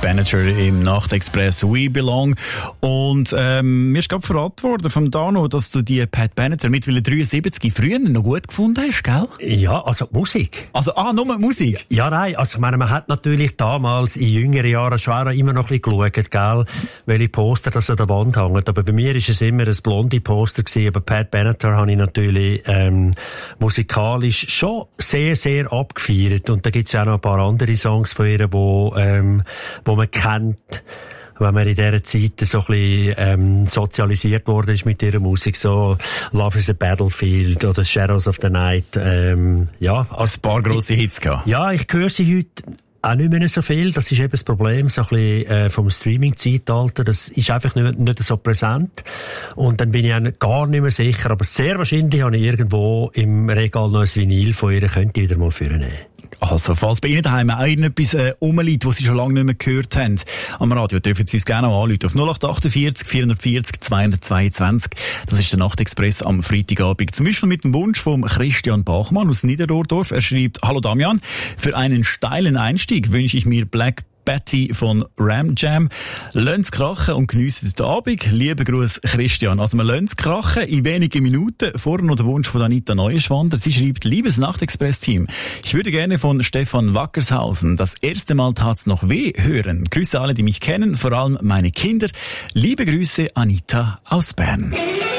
Benatar im Nachtexpress We Belong. Und mir ist gerade verraten worden vom Dano, dass du die Pat Benatar mittlerweile 73 früher noch gut gefunden hast, gell? Ja, also Musik. Also, nur Musik? Ja, nein, also ich meine, man hat natürlich damals in jüngeren Jahren schon auch immer noch ein bisschen geschaut, gell, welche Poster das an der Wand hängen. Aber bei mir ist es immer ein blonde Poster gewesen, aber Pat Benatar habe ich natürlich musikalisch schon sehr, sehr abgefeiert. Und da gibt's ja auch noch ein paar andere Songs von ihr, wo man kennt, wenn man in dieser Zeit so ein bisschen sozialisiert worden ist mit ihrer Musik, so Love is a Battlefield oder Shadows of the Night. Ja, also ein paar grosse Hits gehabt. Ja, ich höre sie heute auch nicht mehr so viel. Das ist eben das Problem, so ein bisschen vom Streaming-Zeitalter. Das ist einfach nicht so präsent. Und dann bin ich auch gar nicht mehr sicher. Aber sehr wahrscheinlich habe ich irgendwo im Regal noch ein Vinyl von ihr, könnte ich wieder mal vornehmen. Also, falls bei Ihnen daheim auch irgendetwas rumliegt, was Sie schon lange nicht mehr gehört haben, am Radio, dürfen Sie uns gerne auch anrufen auf 0848 440 222. Das ist der Nachtexpress am Freitagabend. Zum Beispiel mit dem Wunsch von Christian Bachmann aus Niederrohdorf. Er schreibt: Hallo Damian, für einen steilen Einstieg wünsche ich mir Black Betty von Ram Jam. Lasst krachen und geniessen den Abend. Lieber Gruß, Christian. Also, wir lassen krachen in wenigen Minuten. Vorher noch der Wunsch von Anita Neuenschwander. Sie schreibt: Liebes Nachtexpress-Team, ich würde gerne von Stefan Wackershausen Das erste Mal tat's noch weh hören. Grüße alle, die mich kennen, vor allem meine Kinder. Liebe Grüße, Anita aus Bern.